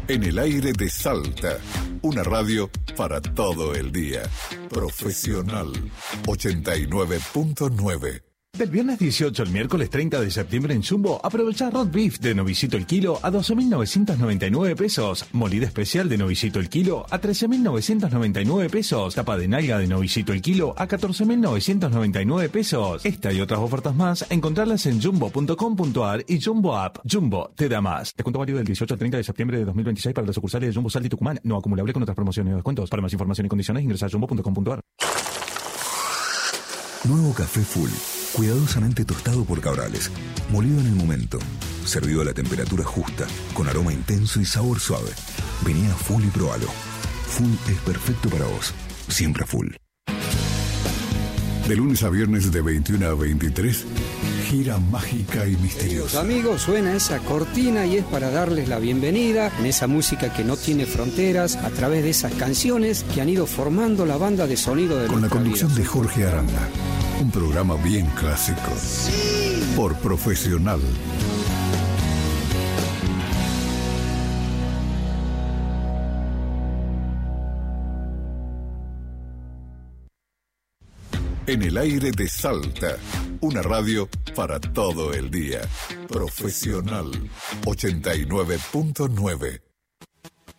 En el aire de Salta, una radio para todo el día. Profesional 89.9. Del viernes 18 al miércoles 30 de septiembre en Jumbo, aprovecha Roast Beef de novicito el kilo a 12.999 pesos. Molida especial de novicito el kilo a 13.999 pesos. Tapa de nalga de novicito el kilo a 14.999 pesos. Esta y otras ofertas más, encontrarlas en jumbo.com.ar y Jumbo App. Jumbo te da más. Descuento válido del 18 al 30 de septiembre de 2026 para las sucursales de Jumbo Salta y Tucumán. No acumulable con otras promociones o descuentos. Para más información y condiciones ingresa a jumbo.com.ar. Nuevo café Full. Cuidadosamente tostado por Cabrales, molido en el momento, servido a la temperatura justa, con aroma intenso y sabor suave. Vení a Full y probalo. Full es perfecto para vos, siempre Full. De lunes a viernes de 21 a 23, gira mágica y misteriosa. Amigos, suena esa cortina y es para darles la bienvenida en esa música que no tiene fronteras, a través de esas canciones que han ido formando la banda de sonido de con la conducción vida. de Jorge Aranda. Un programa bien clásico. Sí. Por Profesional. En el aire de Salta, una radio para todo el día. Profesional 89.9.